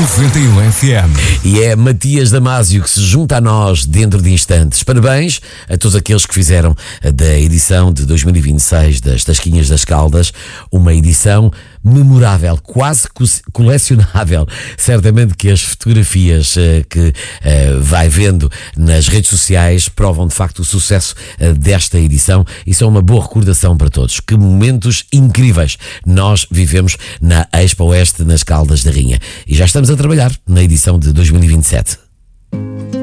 91 FM. E é Matias Damasio que se junta a nós dentro de instantes. Parabéns a todos aqueles que fizeram da edição de 2026 das Tasquinhas das Caldas uma edição memorável, quase colecionável. Certamente que as fotografias que vai vendo nas redes sociais provam de facto o sucesso desta edição e são uma boa recordação para todos. Que momentos incríveis nós vivemos na Expo Oeste nas Caldas da Rainha. E já estamos a trabalhar na edição de 2027.